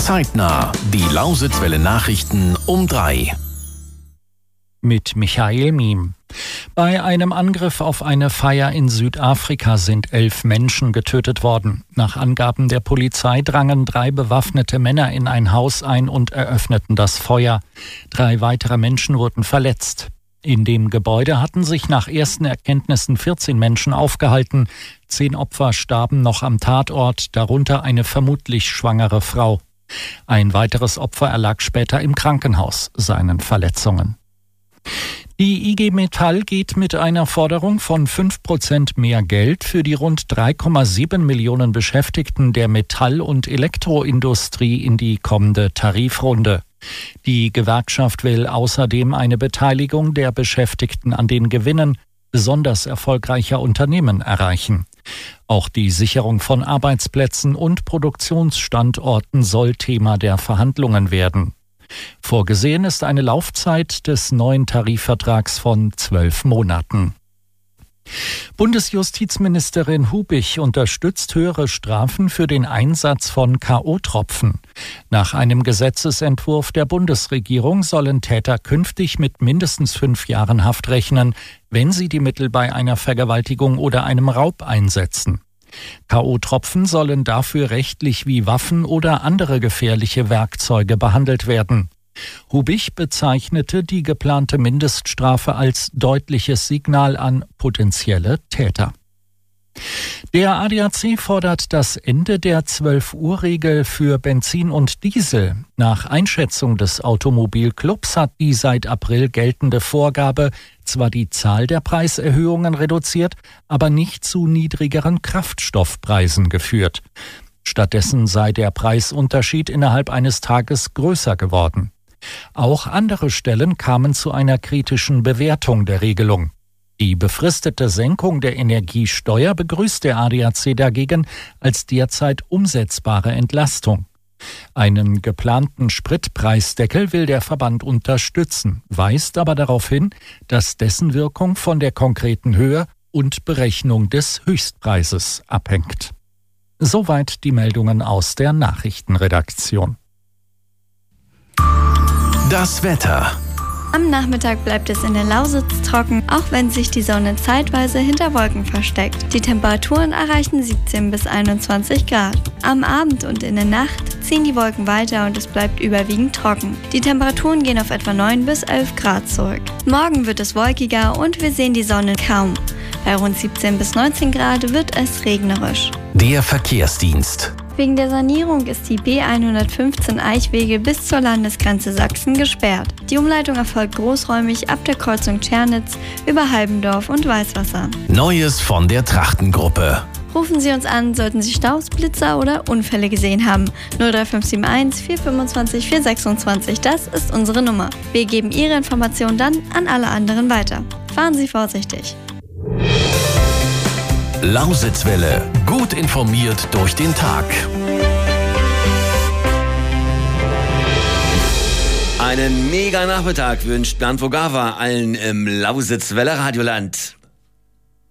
Zeitnah, die Lausitzwelle Nachrichten um 3. Mit Michael Miem. Bei einem Angriff auf eine Feier in Südafrika sind 11 Menschen getötet worden. Nach Angaben der Polizei drangen 3 bewaffnete Männer in ein Haus ein und eröffneten das Feuer. 3 weitere Menschen wurden verletzt. In dem Gebäude hatten sich nach ersten Erkenntnissen 14 Menschen aufgehalten. 10 Opfer starben noch am Tatort, darunter eine vermutlich schwangere Frau. Ein weiteres Opfer erlag später im Krankenhaus seinen Verletzungen. Die IG Metall geht mit einer Forderung von 5% mehr Geld für die rund 3,7 Millionen Beschäftigten der Metall- und Elektroindustrie in die kommende Tarifrunde. Die Gewerkschaft will außerdem eine Beteiligung der Beschäftigten an den Gewinnen besonders erfolgreicher Unternehmen erreichen. Auch die Sicherung von Arbeitsplätzen und Produktionsstandorten soll Thema der Verhandlungen werden. Vorgesehen ist eine Laufzeit des neuen Tarifvertrags von 12 Monaten. Bundesjustizministerin Hubich unterstützt höhere Strafen für den Einsatz von K.O.-Tropfen. Nach einem Gesetzesentwurf der Bundesregierung sollen Täter künftig mit mindestens 5 Jahren Haft rechnen, wenn sie die Mittel bei einer Vergewaltigung oder einem Raub einsetzen. K.O.-Tropfen sollen dafür rechtlich wie Waffen oder andere gefährliche Werkzeuge behandelt werden. Hubich bezeichnete die geplante Mindeststrafe als deutliches Signal an potenzielle Täter. Der ADAC fordert das Ende der 12-Uhr-Regel für Benzin und Diesel. Nach Einschätzung des Automobilclubs hat die seit April geltende Vorgabe zwar die Zahl der Preiserhöhungen reduziert, aber nicht zu niedrigeren Kraftstoffpreisen geführt. Stattdessen sei der Preisunterschied innerhalb eines Tages größer geworden. Auch andere Stellen kamen zu einer kritischen Bewertung der Regelung. Die befristete Senkung der Energiesteuer begrüßt der ADAC dagegen als derzeit umsetzbare Entlastung. Einen geplanten Spritpreisdeckel will der Verband unterstützen, weist aber darauf hin, dass dessen Wirkung von der konkreten Höhe und Berechnung des Höchstpreises abhängt. Soweit die Meldungen aus der Nachrichtenredaktion. Das Wetter. Am Nachmittag bleibt es in der Lausitz trocken, auch wenn sich die Sonne zeitweise hinter Wolken versteckt. Die Temperaturen erreichen 17 bis 21 Grad. Am Abend und in der Nacht ziehen die Wolken weiter und es bleibt überwiegend trocken. Die Temperaturen gehen auf etwa 9 bis 11 Grad zurück. Morgen wird es wolkiger und wir sehen die Sonne kaum. Bei rund 17 bis 19 Grad wird es regnerisch. Der Verkehrsdienst. Wegen der Sanierung ist die B115 Eichwege bis zur Landesgrenze Sachsen gesperrt. Die Umleitung erfolgt großräumig ab der Kreuzung Tschernitz über Halbendorf und Weißwasser. Neues von der Trachtengruppe. Rufen Sie uns an, sollten Sie Staus, Blitzer oder Unfälle gesehen haben. 03571 425 426, das ist unsere Nummer. Wir geben Ihre Informationen dann an alle anderen weiter. Fahren Sie vorsichtig. Lausitzwelle. Gut informiert durch den Tag. Einen mega Nachmittag wünscht Bernd Vogava allen im Lausitzwelle Radioland.